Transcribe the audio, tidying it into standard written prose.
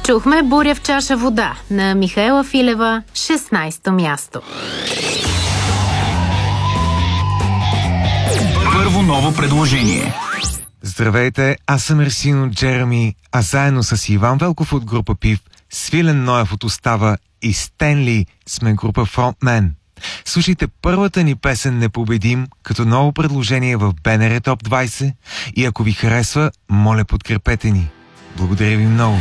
Чухме "Буря в чаша вода" на Михаела Филева, 16-то място. Първо ново предложение. Здравейте, аз съм Ерсин от Джереми, а заедно с Иван Велков от група Пив, Свилен Ноев от Остава и Стенли сме група Фронтмен. Слушайте първата ни песен "Непобедим" като ново предложение в БНР Топ 20 и ако ви харесва, моля подкрепете ни. Благодаря ви много.